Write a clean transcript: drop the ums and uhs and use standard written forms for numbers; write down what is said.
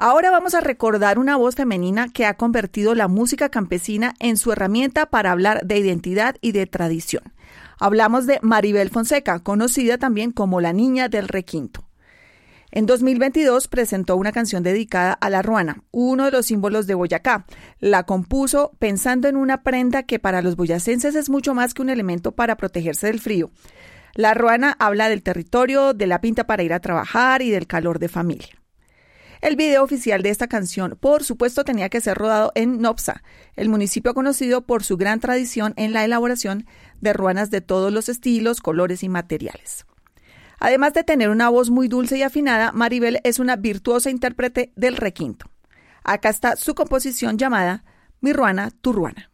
Ahora vamos a recordar una voz femenina que ha convertido la música campesina en su herramienta para hablar de identidad y de tradición. Hablamos de Maribel Fonseca, conocida también como la Niña del Requinto. En 2022 presentó una canción dedicada a la ruana, uno de los símbolos de Boyacá. La compuso pensando en una prenda que para los boyacenses es mucho más que un elemento para protegerse del frío. La ruana habla del territorio, de la pinta para ir a trabajar y del calor de familia. El video oficial de esta canción, por supuesto, tenía que ser rodado en Nopsa, el municipio conocido por su gran tradición en la elaboración de ruanas de todos los estilos, colores y materiales. Además de tener una voz muy dulce y afinada, Maribel es una virtuosa intérprete del requinto. Acá está su composición llamada Mi ruana, tu ruana.